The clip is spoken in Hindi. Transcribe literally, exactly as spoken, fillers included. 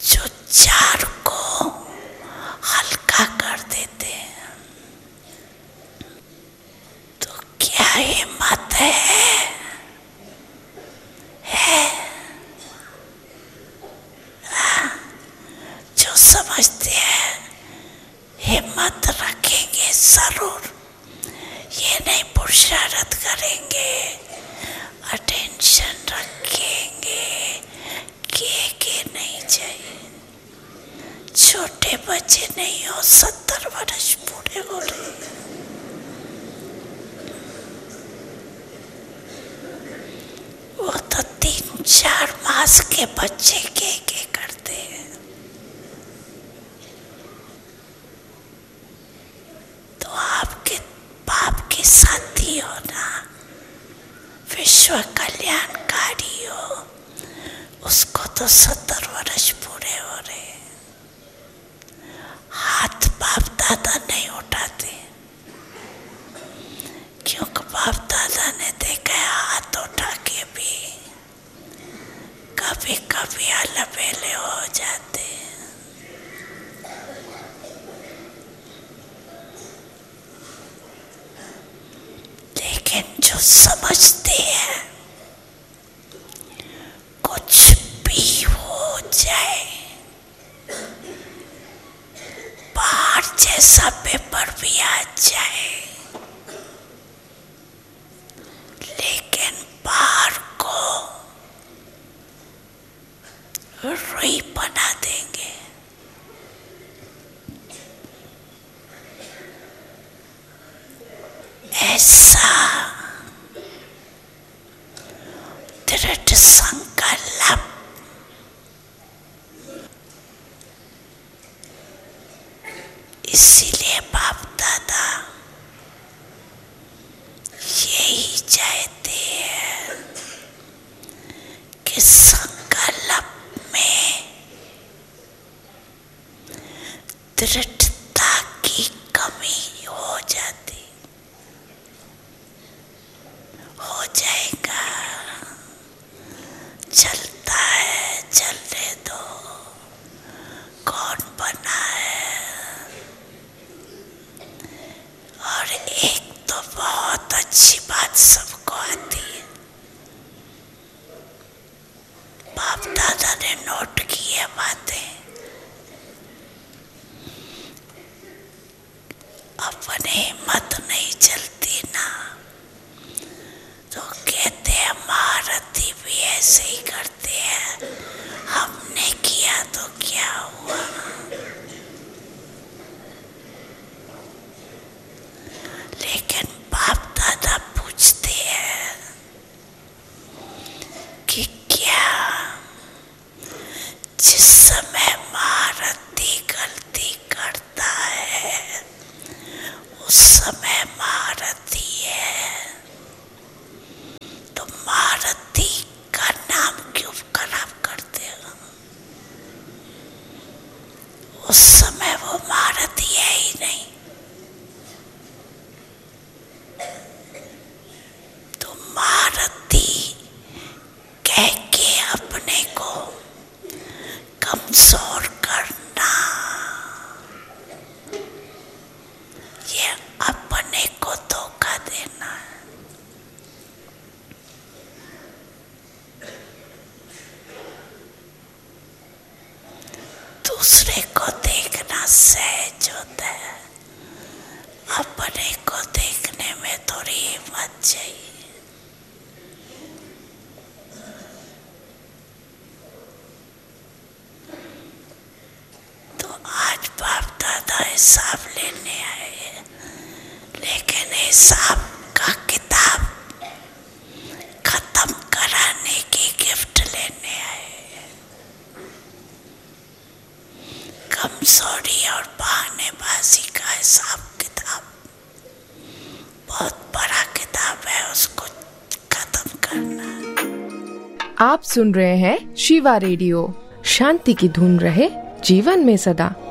जो चार को हल्का कर देते हैं। तो क्या हिम्मत है, है? हाँ? जो समझते हैं हिम्मत रखेंगे जरूर, ये नहीं पुरुषार्थ करेंगे, अटेंशन रखेंगे, के के नहीं चाहिए। छोटे बच्चे नहीं हो, सत्तर वर्ष पूरे हो रहे। वो तो तीन चार मास के बच्चे के के करते हैं। तो आपके बाप के साथी हो ना, विश्व कल्याणकारी हो, उसको तो सत्तर वर्ष पूरे हो रहे। हाथ बाप दादा नहीं उठाते, क्योंकि बाप दादा ने देखा है हाथ उठा के भी कभी कभी अलबेले हो जाते हैं। लेकिन जो समझते हैं कुछ भी हो जाए, पहाड़ जैसा पेपर भी आ जाए, लेकिन पहाड़ को रुई बना देंगे। ऐसा दृढ़ संकल्प इसीलिए बाप दादा यही चाहते हैं कि संकल्प में दृढ़ता की कमी हो जाती। हो जाएगा, चलता है, चलने दो, कौन बना है। और एक तो बहुत अच्छी बात सबको आती है, बाप दादा ने नोट की है बातें। अपने हिम्मत नहीं चलती ना, तो कहते हैं महारथी भी ऐसे ही करते हैं, हमने किया तो क्या हुआ। लेकिन बाप दादा पूछते हैं कि क्या जिस समय महारथी गलती करता है उस समय महारथी है, तो महारथी का नाम क्यों खराब करते हो? उस समय वो महारथी है ही नहीं। तो महारथी कह के अपने को कमजोर करना, ये अपने को धोखा देना है। दूसरे को देखना सहज होता है, अपने को देखने में थोड़ी हिम्मत चाहिए। तो आज बाप दादा हिसाब लेने आए हैं, लेकिन हिसाब का किताब खत्म कराने की गिफ्ट लेने आए हैं। कमजोरी और बहानेबाजी का हिसाब किताब बहुत बड़ा किताब है, उसको खत्म करना है। आप सुन रहे हैं शिवा रेडियो। शांति की धुन रहे जीवन में सदा।